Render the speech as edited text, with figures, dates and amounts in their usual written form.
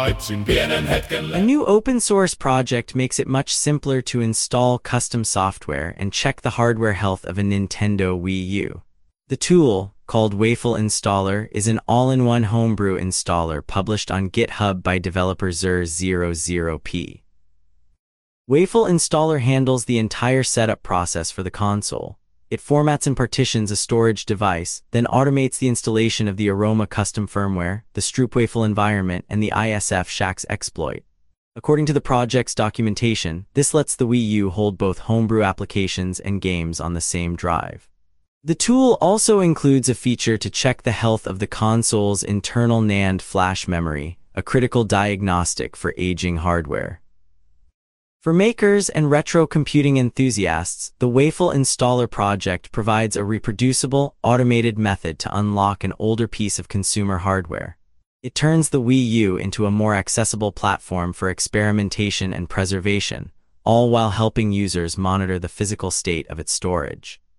A new open-source project makes it much simpler to install custom software and check the hardware health of a Nintendo Wii U. The tool, called Wafel Installer, is an all-in-one homebrew installer published on GitHub by developer Zur00p. Wafel Installer handles the entire setup process for the console. It formats and partitions a storage device, then automates the installation of the Aroma custom firmware, the Stroopwafel environment, and the ISF Shax exploit. According to the project's documentation, this lets the Wii U hold both homebrew applications and games on the same drive. The tool also includes a feature to check the health of the console's internal NAND flash memory, a critical diagnostic for aging hardware. For makers and retro computing enthusiasts, the Wafel Installer project provides a reproducible, automated method to unlock an older piece of consumer hardware. It turns the Wii U into a more accessible platform for experimentation and preservation, all while helping users monitor the physical state of its storage.